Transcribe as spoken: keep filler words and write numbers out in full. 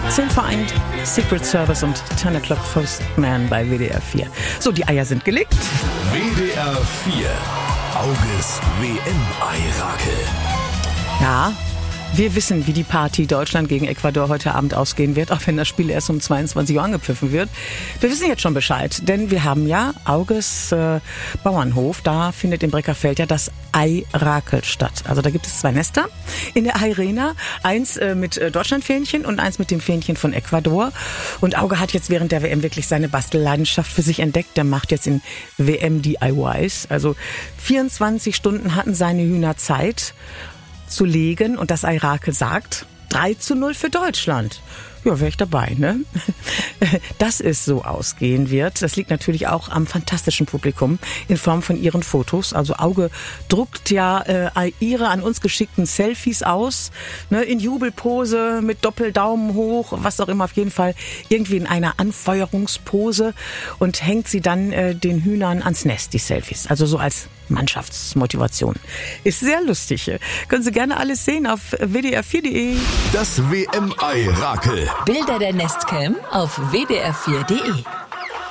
zehn vor eins, Secret Service und zehn O'Clock Postman bei W D R vier. So, die Eier sind gelegt. W D R vier, Auges W M-Ei-Rakel. Ja, wir wissen, wie die Party Deutschland gegen Ecuador heute Abend ausgehen wird, auch wenn das Spiel erst um zweiundzwanzig Uhr angepfiffen wird. Wir wissen jetzt schon Bescheid, denn wir haben ja Auges äh, Bauernhof, da findet im Breckerfeld ja das Ei-Rakel statt. Also da gibt es zwei Nester in der Arena, eins äh, mit äh, Deutschlandfähnchen und eins mit dem Fähnchen von Ecuador. Und Auge hat jetzt während der W M wirklich seine Bastelleidenschaft für sich entdeckt. Der macht jetzt in W M D I Ys, also vierundzwanzig Stunden hatten seine Hühner Zeit zu legen und das Ei-Rakel sagt drei zu null für Deutschland. Ja, wäre ich dabei, ne? Dass es so ausgehen wird, das liegt natürlich auch am fantastischen Publikum in Form von ihren Fotos. Also Auge druckt ja äh, ihre an uns geschickten Selfies aus, ne, in Jubelpose, mit Doppeldaumen hoch, was auch immer, auf jeden Fall irgendwie in einer Anfeuerungspose und hängt sie dann äh, den Hühnern ans Nest, die Selfies. Also so als Mannschaftsmotivation. Ist sehr lustig. Können Sie gerne alles sehen auf w d r vier punkt d e. Das W M-Ei-Rakel. Bilder der Nestcam auf w d r vier punkt d e.